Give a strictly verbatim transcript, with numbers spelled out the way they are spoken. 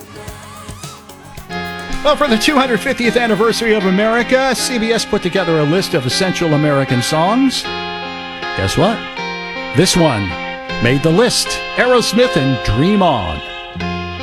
Well, for the two hundred fiftieth anniversary of America, C B S put together a list of essential American songs. Guess what? This one made the list. Aerosmith and Dream On.